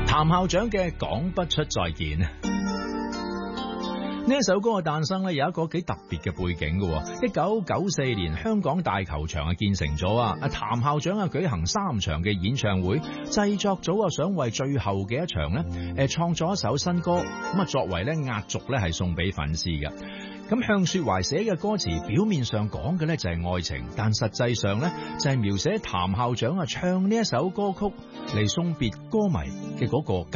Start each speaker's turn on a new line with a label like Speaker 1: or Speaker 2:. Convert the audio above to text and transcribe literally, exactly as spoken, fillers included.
Speaker 1: 譚校長嘅講不出再見。呢一首歌嘅誕生咧，有一個幾特別嘅背景嘅。一九九四年，香港大球場啊建成咗啊，阿譚校長啊舉行三場嘅演唱會，製作組啊想為最後嘅一場咧，誒創作一首新歌，咁啊作為咧壓軸咧係送俾粉絲嘅。咁向雪懷寫嘅歌詞表面上講嘅咧就係愛情，但實際上咧就係描寫譚校長啊唱呢一首歌曲嚟送別歌迷嘅嗰個